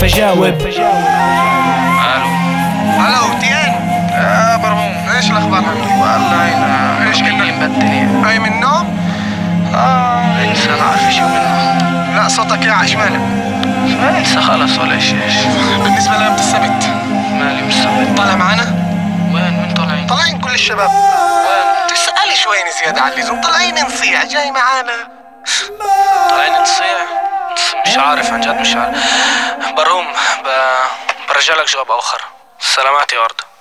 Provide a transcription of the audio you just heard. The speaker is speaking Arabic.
واقف اجاوب. الو تيان. يا برهوم ايش الاخبار عندك؟ والله هنا ايش كنا مبدلين. قايم من النوم؟ انسى، انا عارف شو منه. لا صوتك يعش مالك. ما انسى خلص ولا شيء. بالنسبة ليوم السبت مالي مسبت. طالع معنا؟ وين طالعين؟ طالعين كل الشباب. وين؟ تسألي شوي زيادة عن اللزوم. طالعين نصيع، جاي معانا. طالعين نصيع؟ مش عارف، عن جد مش عارف. برهوم برجع لك جواب اخر. سلامات يا وردة.